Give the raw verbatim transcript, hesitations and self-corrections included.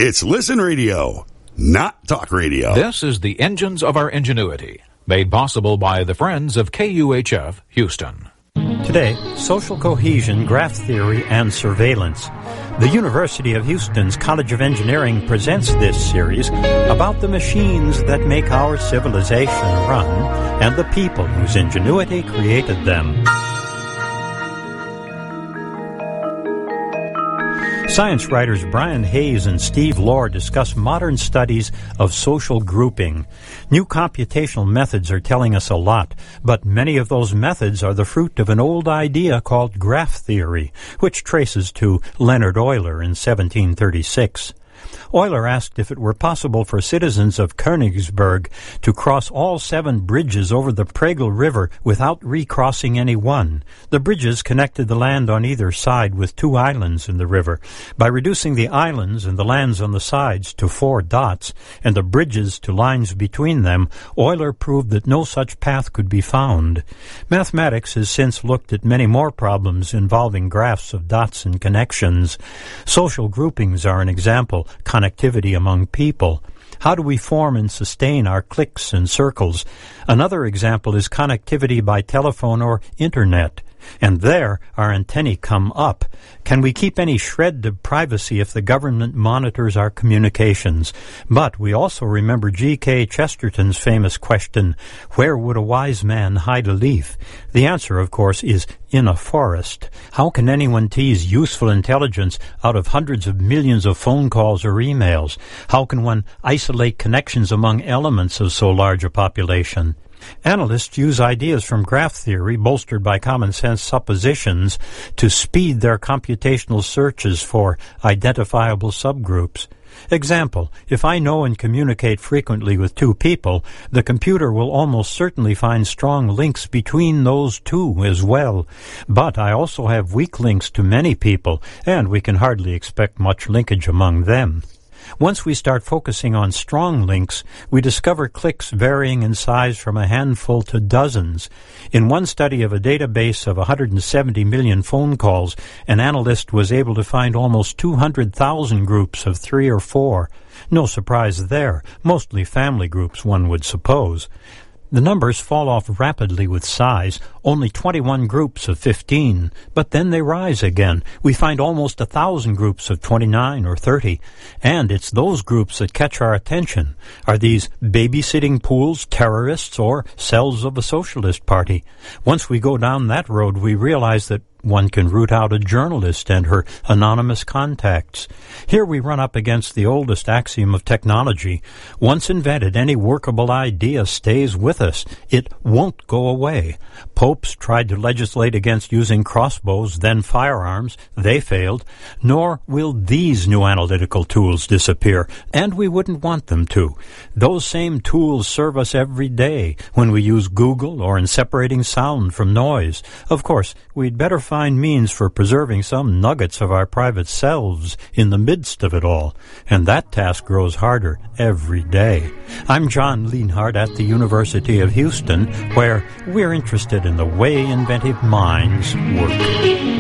It's Listen Radio, not talk radio. This is the Engines of Our Ingenuity, made possible by the friends of K U H F Houston. Today, social cohesion, graph theory, and surveillance. The University of Houston's College of Engineering presents this series about the machines that make our civilization run and the people whose ingenuity created them. Science writers Brian Hayes and Steve Lohr discuss modern studies of social grouping. New computational methods are telling us a lot, but many of those methods are the fruit of an old idea called graph theory, which traces to Leonhard Euler in seventeen thirty-six. Euler asked if it were possible for citizens of Königsberg to cross all seven bridges over the Pregel River without recrossing any one. The bridges connected the land on either side with two islands in the river. By reducing the islands and the lands on the sides to four dots and the bridges to lines between them, Euler proved that no such path could be found. Mathematics has since looked at many more problems involving graphs of dots and connections. Social groupings are an example. Connectivity among people. How do we form and sustain our cliques and circles? Another example is connectivity by telephone or internet. And there, our antennae come up. Can we keep any shred of privacy if the government monitors our communications? But we also remember G K Chesterton's famous question, where would a wise man hide a leaf? The answer, of course, is in a forest. How can anyone tease useful intelligence out of hundreds of millions of phone calls or emails? How can one isolate connections among elements of so large a population? Analysts use ideas from graph theory, bolstered by common-sense suppositions, to speed their computational searches for identifiable subgroups. Example, if I know and communicate frequently with two people, the computer will almost certainly find strong links between those two as well. But I also have weak links to many people, and we can hardly expect much linkage among them. Once we start focusing on strong links, we discover cliques varying in size from a handful to dozens. In one study of a database of one hundred seventy million phone calls, an analyst was able to find almost two hundred thousand groups of three or four. No surprise there, mostly family groups, one would suppose. The numbers fall off rapidly with size, only twenty-one groups of fifteen, but then they rise again. We find almost a thousand groups of twenty-nine or thirty, and it's those groups that catch our attention. Are these babysitting pools, terrorists, or cells of a socialist party? Once we go down that road, we realize that one can root out a journalist and her anonymous contacts. Here we run up against the oldest axiom of technology. Once invented, any workable idea stays with us. It won't go away. Popes tried to legislate against using crossbows, then firearms. They failed. Nor will these new analytical tools disappear, and we wouldn't want them to. Those same tools serve us every day when we use Google or in separating sound from noise. Of course, we'd better find means for preserving some nuggets of our private selves in the midst of it all, and that task grows harder every day. I'm John Lienhardt at the University of Houston, where we're interested in the way inventive minds work.